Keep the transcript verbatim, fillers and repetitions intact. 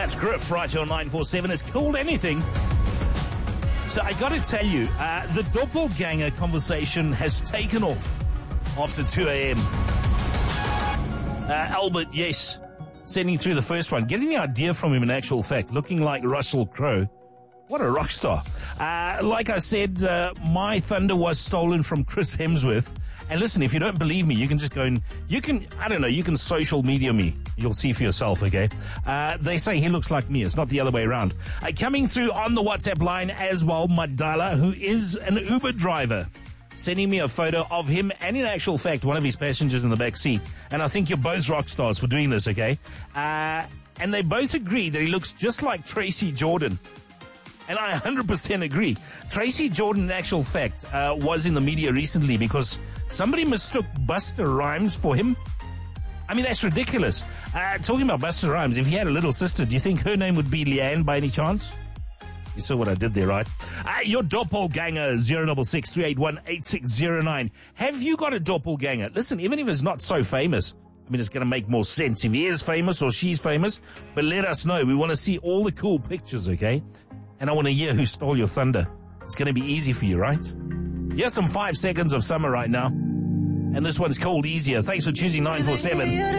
That's Griff right here on nine four seven. It's called anything. So I got to tell you, uh, the doppelganger conversation has taken off after two a.m. Uh, Albert, yes, sending through the first one. Getting the idea from him in actual fact, looking like Russell Crowe. What a rock star. Uh, like I said, uh, my thunder was stolen from Chris Hemsworth. And listen, if you don't believe me, you can just go and, you can, I don't know, you can social media me. You'll see for yourself, okay? Uh, they say he looks like me. It's not the other way around. Uh, coming through on the WhatsApp line as well, Madala, who is an Uber driver, sending me a photo of him and, in actual fact, one of his passengers in the back seat. And I think you're both rock stars for doing this, okay? Uh, and they both agree that he looks just like Tracy Jordan. And I one hundred percent agree. Tracy Jordan, in actual fact, uh, was in the media recently because somebody mistook Busta Rhymes for him. I mean, that's ridiculous. Uh, talking about Busta Rhymes, if he had a little sister, do you think her name would be Leanne by any chance? You saw what I did there, right? Uh, your doppelganger, zero six six, three eight one, eight six zero nine. Have you got a doppelganger? Listen, even if it's not so famous, I mean, it's going to make more sense if he is famous or she's famous. But let us know. We want to see all the cool pictures, okay? And I want to hear who stole your thunder. It's going to be easy for you, right? Here's some five seconds of summer right now. And this one's called Easier. Thanks for choosing nine four seven.